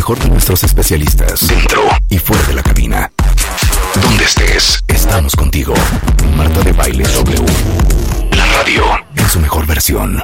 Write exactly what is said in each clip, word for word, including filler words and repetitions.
mejor de nuestros especialistas, dentro y fuera de la cabina. Donde estés, estamos contigo. Marta de Baile W. La radio en su mejor versión.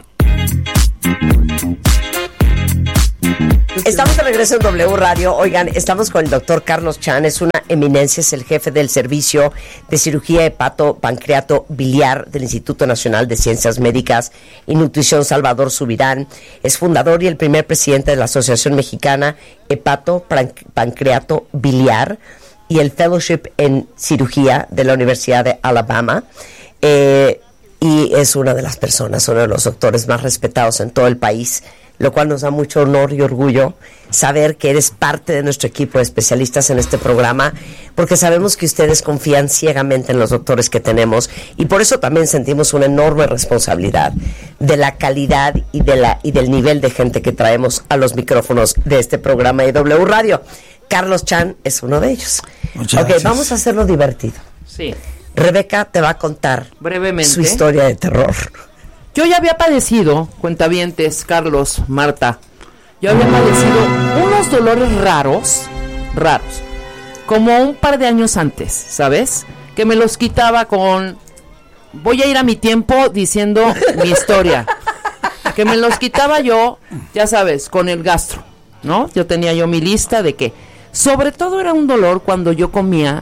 Estamos de regreso en W Radio. Oigan, estamos con el doctor Carlos Chan. Es una eminencia, es el jefe del Servicio de Cirugía Hepato-Pancreato Biliar del Instituto Nacional de Ciencias Médicas y Nutrición Salvador Subirán. Es fundador y el primer presidente de la Asociación Mexicana Hepato-Pancreato Biliar y el Fellowship en Cirugía de la Universidad de Alabama. Eh, y es una de las personas, uno de los doctores más respetados en todo el país, lo cual nos da mucho honor y orgullo saber que eres parte de nuestro equipo de especialistas en este programa, porque sabemos que ustedes confían ciegamente en los doctores que tenemos y por eso también sentimos una enorme responsabilidad de la calidad y de la y del nivel de gente que traemos a los micrófonos de este programa de W Radio. Carlos Chan es uno de ellos. Muchas ok, gracias. Vamos a hacerlo divertido. Sí. Rebeca te va a contar brevemente su historia de terror. Yo ya había padecido, cuentavientes, Carlos, Marta, yo había padecido unos dolores raros, raros, como un par de años antes, ¿sabes? Que me los quitaba con, voy a ir a mi tiempo diciendo mi historia, que me los quitaba yo, ya sabes, con el gastro, ¿no? Yo tenía yo mi lista de que, sobre todo era un dolor cuando yo comía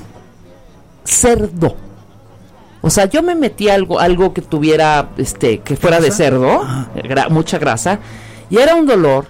cerdo. O sea, yo me metí algo, algo que tuviera, este, que fuera de cerdo, gra- mucha grasa, y era un dolor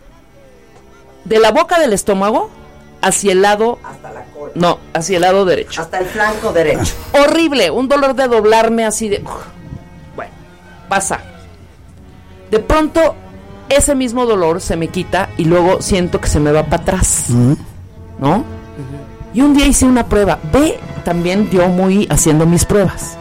de la boca del estómago hacia el lado, Hasta la cola. no, hacia el lado derecho. Hasta el flanco derecho. Horrible, un dolor de doblarme así de, bueno, pasa. De pronto, ese mismo dolor se me quita y luego siento que se me va para atrás, ¿no? Y un día hice una prueba. Ve, también yo muy haciendo mis pruebas.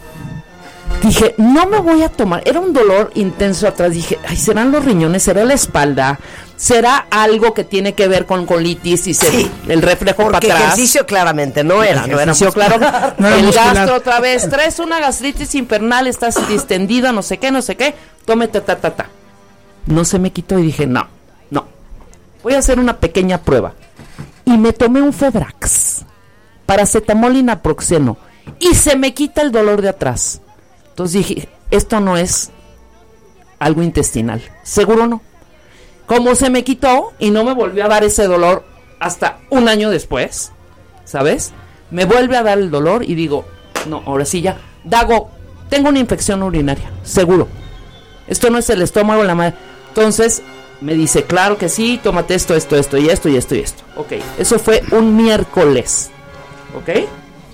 Dije, no me voy a tomar. Era un dolor intenso atrás. Dije, ay, ¿serán los riñones? ¿Será la espalda? ¿Será algo que tiene que ver con colitis y se, Sí, el reflejo para porque atrás? ejercicio claramente no era. No era Ejercicio, claro. No era El muscular. gastro otra vez. Traes una gastritis infernal, estás distendida, no sé qué, no sé qué. Tómete, ta, ta, ta. No se me quitó y dije, no, no. Voy a hacer una pequeña prueba. Y me tomé un Febrax, paracetamol y naproxeno, y se me quita el dolor de atrás. Entonces dije, esto no es algo intestinal, seguro no. Como se me quitó y no me volvió a dar ese dolor hasta un año después, ¿sabes? Me vuelve a dar el dolor y digo, no, ahora sí ya, Dago, tengo una infección urinaria, seguro. Esto no es el estómago, la madre. Entonces me dice, claro que sí, tómate esto, esto, esto y esto y esto y esto. Ok, eso fue un miércoles. Ok.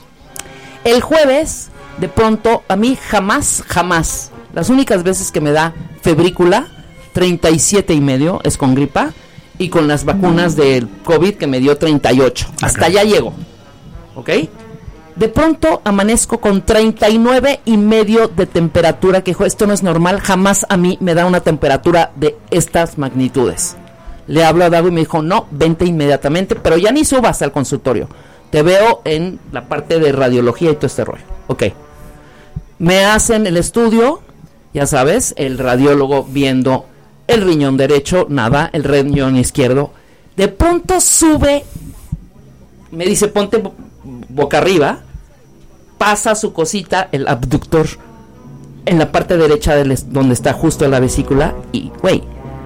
El jueves, de pronto, a mí jamás, jamás, las únicas veces que me da febrícula, treinta y siete y medio, es con gripa, y con las vacunas del COVID que me dio treinta y ocho. Hasta allá llego. Ok. De pronto amanezco con treinta y nueve y medio de temperatura, que dijo, esto no es normal, jamás a mí me da una temperatura de estas magnitudes. Le hablo a Dago y me dijo, no, vente inmediatamente, pero ya ni subas al consultorio, te veo en la parte de radiología y todo este rollo. Ok, me hacen el estudio, ya sabes, el radiólogo viendo el riñón derecho, nada, el riñón izquierdo, de pronto sube, me dice, ponte bo- boca arriba, pasa su cosita, el abductor, en la parte derecha del es- donde está justo la vesícula, y, güey,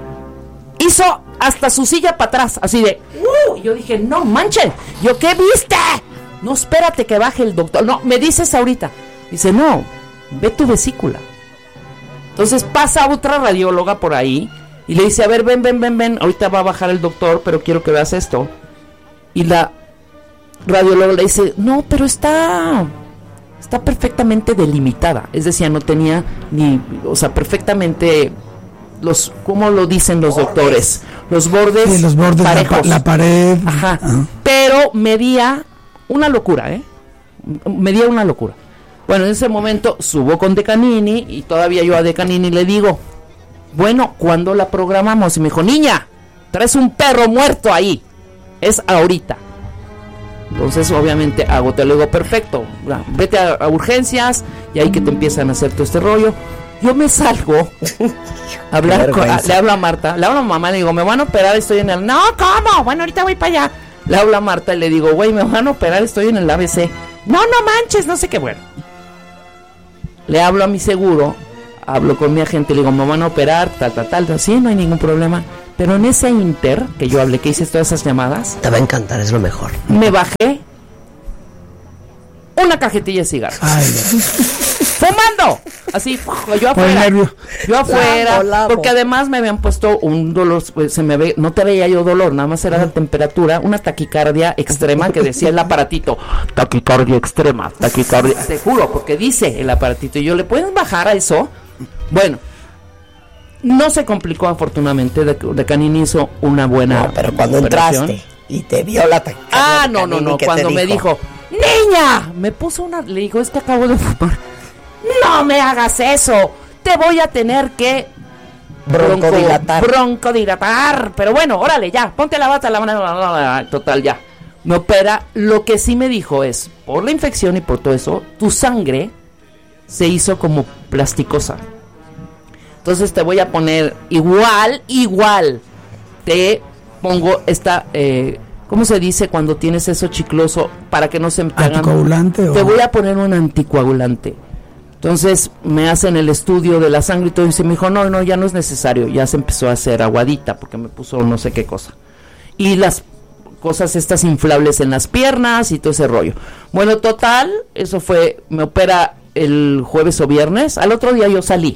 hizo hasta su silla para atrás, así de, ¡uh! Y yo dije, no manchen, yo, ¿qué viste? No, espérate que baje el doctor, no, me dices ahorita. Dice, no, ve tu vesícula. Entonces pasa otra radióloga por ahí, y le dice, a ver, ven, ven, ven, ven, ahorita va a bajar el doctor, pero quiero que veas esto. Y la radióloga le dice, no, pero está... está perfectamente delimitada, es decir, no tenía ni, o sea, perfectamente los, ¿cómo lo dicen los doctores? Los bordes, Sí, los bordes, la, parejos. pa- la pared. Ajá. Ah. Pero medía una locura, ¿eh? Medía una locura. Bueno, en ese momento subo con Decanini y todavía yo a Decanini le digo, bueno, ¿cuándo la programamos? Y me dijo, niña, traes un perro muerto ahí, es ahorita. Entonces, obviamente, hago, te lo digo, perfecto, vete a, a urgencias y ahí que te empiezan a hacer todo este rollo. yo me salgo a hablar con, a, le hablo a Marta, le hablo a mamá, le digo, me van a operar, estoy en el, no, ¿cómo? Bueno, ahorita voy para allá. Le hablo a Marta y le digo, güey, me van a operar, estoy en el A B C. No, no manches, no sé qué, bueno. Le hablo a mi seguro, hablo con mi agente, le digo, me van a operar, tal, tal, tal, sí, no hay ningún problema. Pero en ese inter que yo hablé, que hice todas esas llamadas, te va a encantar, es lo mejor. Me bajé una cajetilla de cigarros. Ay, fumando, así, yo afuera, yo afuera, lavo, lavo. Porque además me habían puesto un dolor, se me ve, no te veía yo dolor, nada más era la temperatura, una taquicardia extrema que decía el aparatito, taquicardia extrema, taquicardia, te juro, porque dice el aparatito, y yo, ¿le pueden bajar a eso? Bueno, no se complicó afortunadamente, de, de Canini hizo una buena no, pero cuando operación. Entraste y te vio la taquicardia, ah, no, no, no, cuando me dijo, niña, me puso una, le dijo, es que acabo de fumar. No me hagas eso, te voy a tener que broncodilatar. Broncodilatar, pero bueno, órale, ya, ponte la bata, la mano, total, ya. Me opera, lo que sí me dijo es, por la infección y por todo eso, tu sangre se hizo como plasticosa. Entonces te voy a poner igual, igual, te pongo esta... Eh, ¿cómo se dice cuando tienes eso chicloso para que no se te hagan? ¿Anticoagulante? Te o... voy a poner un anticoagulante. Entonces me hacen el estudio de la sangre y todo, y se me dijo, no, no, ya no es necesario. Ya se empezó a hacer aguadita porque me puso no sé qué cosa. Y las cosas estas inflables en las piernas y todo ese rollo. Bueno, total, eso fue, me opera el jueves o viernes. Al otro día yo salí.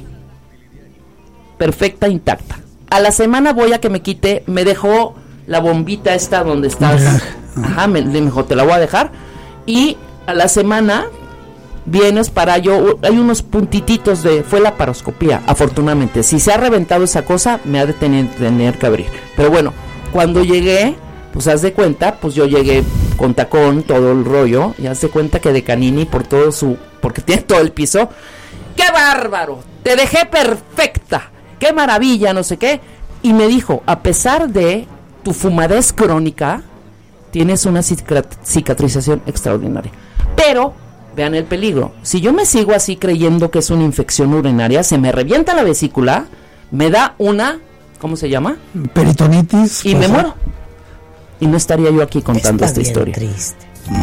Perfecta, intacta. A la semana voy a que me quite, me dejó... la bombita esta donde estás, ajá, me, me dijo, te la voy a dejar, y a la semana vienes para yo, hay unos puntititos de, fue la paroscopía, afortunadamente, si se ha reventado esa cosa, me ha de tener, tener que abrir, pero bueno, cuando llegué, pues haz de cuenta, pues yo llegué con tacón, todo el rollo, y haz de cuenta que de Canini, por todo su, porque tiene todo el piso, ¡qué bárbaro! Te dejé perfecta, ¡qué maravilla! No sé qué, y me dijo, a pesar de tu fumadez crónica, tienes una cicatrización extraordinaria. Pero, vean el peligro, si yo me sigo así creyendo que es una infección urinaria, se me revienta la vesícula, me da una, ¿cómo se llama? Peritonitis. Y me muero. Y no estaría yo aquí contando esta historia. Triste.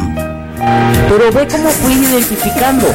Pero ve cómo fui identificando.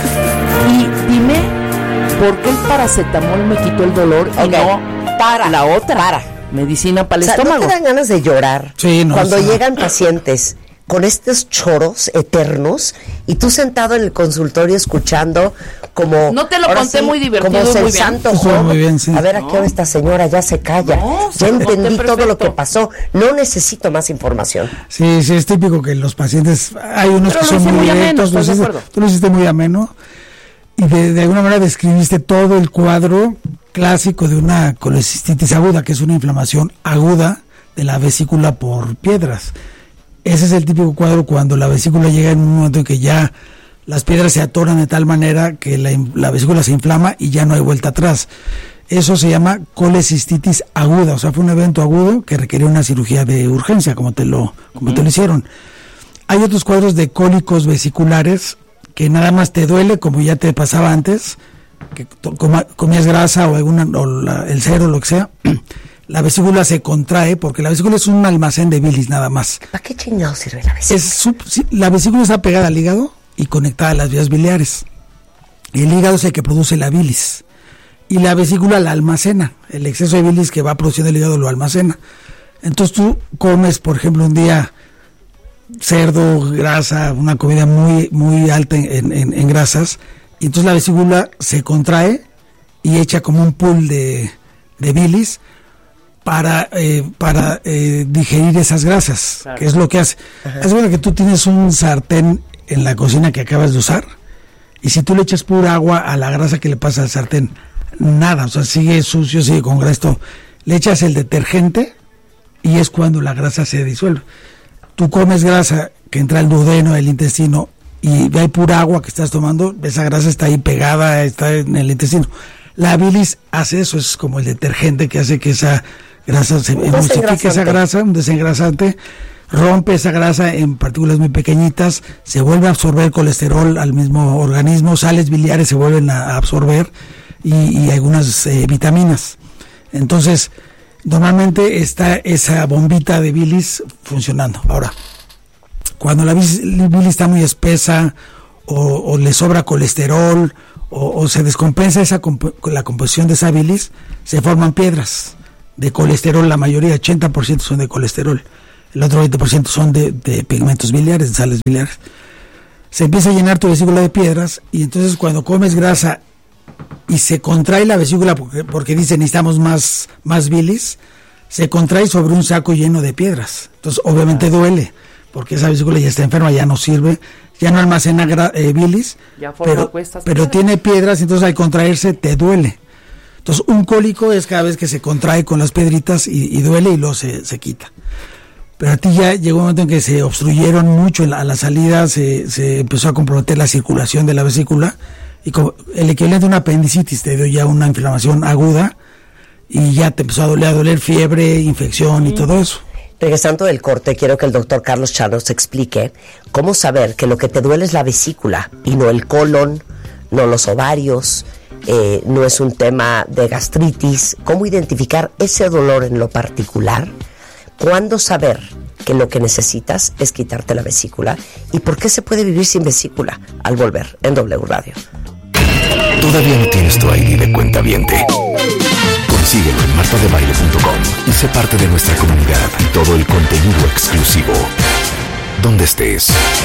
Y dime, ¿por qué el paracetamol me quitó el dolor y okay. no para la otra? Para. Medicina para el o sea, estómago. ¿no te dan ganas de llorar sí, no, cuando sí. llegan pacientes con estos choros eternos y tú sentado en el consultorio escuchando como... No te lo conté sí, muy divertido, como muy el santo bien. Muy bien, sí. A ver, ¿a no. qué hora esta señora ya se calla? No, ya entendí todo perfecto. lo que pasó. No necesito más información. Sí, sí, es típico que los pacientes... Hay unos Pero que son muy directos. Ameno, hiciste, tú lo hiciste muy ameno. Y de, de alguna manera describiste todo el cuadro clásico de una colecistitis aguda, que es una inflamación aguda de la vesícula por piedras. Ese es el típico cuadro cuando la vesícula llega en un momento en que ya las piedras se atoran de tal manera que la, la vesícula se inflama y ya no hay vuelta atrás. Eso se llama colecistitis aguda, o sea, fue un evento agudo que requirió una cirugía de urgencia, como te lo, como uh-huh. te lo hicieron. Hay otros cuadros de cólicos vesiculares que nada más te duele, como ya te pasaba antes, que coma, comías grasa o, alguna, o la, el cero, lo que sea, la vesícula se contrae, porque la vesícula es un almacén de bilis nada más. ¿Para qué chingado sirve la vesícula? Es sub, sí, la vesícula está pegada al hígado y conectada a las vías biliares. Y el hígado es el que produce la bilis. Y la vesícula la almacena. El exceso de bilis que va produciendo el hígado lo almacena. Entonces tú comes, por ejemplo, un día cerdo, grasa, una comida muy muy alta en, en, en grasas, y entonces la vesícula se contrae y echa como un pool de, de bilis para eh, para eh, digerir esas grasas, claro. que es lo que hace. Ajá. Es bueno que tú tienes un sartén en la cocina que acabas de usar, y si tú le echas pura agua a la grasa que le pasa al sartén, nada, o sea, sigue sucio, sigue con grasa, le echas el detergente y es cuando la grasa se disuelve. Tú comes grasa que entra al duodeno, el intestino, y hay pura agua que estás tomando, esa grasa está ahí pegada, está en el intestino. La bilis hace eso, es como el detergente que hace que esa grasa se emulsifique, esa grasa, un desengrasante, rompe esa grasa en partículas muy pequeñitas, se vuelve a absorber colesterol al mismo organismo, sales biliares se vuelven a absorber, y, y algunas eh, vitaminas. Entonces, normalmente está esa bombita de bilis funcionando. Ahora, cuando la bilis está muy espesa o, o le sobra colesterol o, o se descompensa esa comp la composición de esa bilis, se forman piedras de colesterol. La mayoría, ochenta por ciento son de colesterol, el otro veinte por ciento son de, de pigmentos biliares, de sales biliares. Se empieza a llenar tu vesícula de piedras y entonces cuando comes grasa y se contrae la vesícula porque, porque dice necesitamos más, más bilis, se contrae sobre un saco lleno de piedras. Entonces obviamente duele, porque esa vesícula ya está enferma, ya no sirve, ya no almacena eh, bilis, ya pero, pero tiene piedras, entonces al contraerse te duele. Entonces un cólico es cada vez que se contrae con las piedritas y, y duele y luego se, se quita. Pero a ti ya llegó un momento en que se obstruyeron mucho en la, a la salida, se, se empezó a comprometer la circulación de la vesícula, y como el equivalente a una apendicitis, te dio ya una inflamación aguda y ya te empezó a doler, a doler fiebre, infección y todo eso. Regresando del corte, quiero que el doctor Carlos Char nos explique cómo saber que lo que te duele es la vesícula y no el colon, no los ovarios, eh, no es un tema de gastritis. Cómo identificar ese dolor en lo particular, cuándo saber que lo que necesitas es quitarte la vesícula y por qué se puede vivir sin vesícula. Al volver en W Radio. ¿Todavía no tienes tu I D de cuentaviente? Consíguelo en marta de baile punto com y sé parte de nuestra comunidad y todo el contenido exclusivo. Donde estés,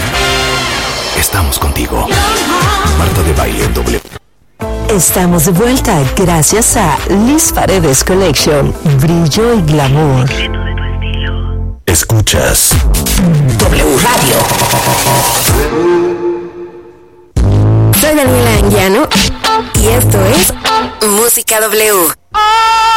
estamos contigo. Marta de Baile en W. Estamos de vuelta gracias a Liz Paredes Collection, brillo y glamour. Escuchas W Radio. Soy Daniela Anguiano y esto es Música W.